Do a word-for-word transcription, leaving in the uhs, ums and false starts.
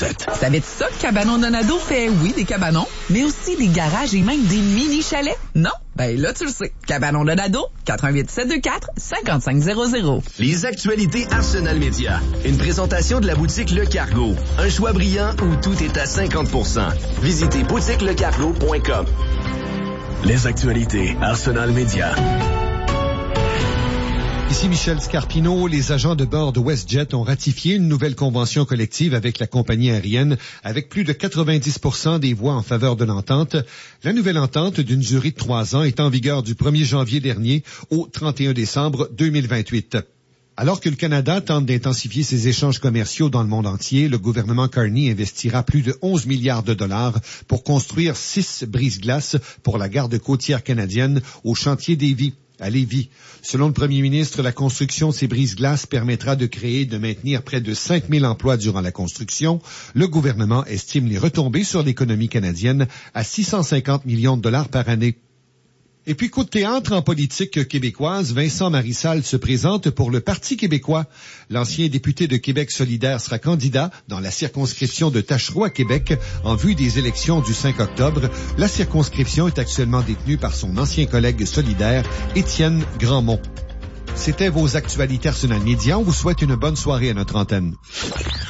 tête. Savais-tu ça que Cabanon Donado fait, oui, des cabanons, mais aussi des garages et même des mini-chalets? Non? Ben là, tu le sais. Cabanon Donado, quatre un huit sept deux quatre cinq cinq zéro zéro. Les actualités Arsenal Média. Une présentation de la boutique Le Cargo. Un choix brillant où tout est à cinquante pour cent. Visitez boutique le cargo point com. Les actualités Arsenal Média. Ici Michel Scarpino. Les agents de bord de WestJet ont ratifié une nouvelle convention collective avec la compagnie aérienne avec plus de quatre-vingt-dix pour cent des voix en faveur de l'entente. La nouvelle entente d'une durée de trois ans est en vigueur du premier janvier dernier au trente et un décembre deux mille vingt-huit. Alors que le Canada tente d'intensifier ses échanges commerciaux dans le monde entier, le gouvernement Carney investira plus de onze milliards de dollars pour construire six brise-glaces pour la garde côtière canadienne au chantier d'Évis, à Lévis. Selon le premier ministre, la construction de ces brise-glaces permettra de créer et de maintenir près de cinq mille emplois durant la construction. Le gouvernement estime les retombées sur l'économie canadienne à six cent cinquante millions de dollars par année. Et puis, coup de théâtre en politique québécoise, Vincent Marissal se présente pour le Parti québécois. L'ancien député de Québec solidaire sera candidat dans la circonscription de Tachereau à Québec en vue des élections du cinq octobre. La circonscription est actuellement détenue par son ancien collègue solidaire, Étienne Grandmont. C'était vos actualités Arsenal Média. On vous souhaite une bonne soirée à notre antenne.